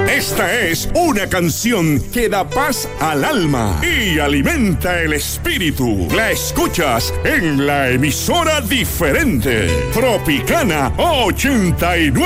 Esta es una canción que da paz al alma y alimenta el espíritu. La escuchas en la emisora diferente, Tropicana 89.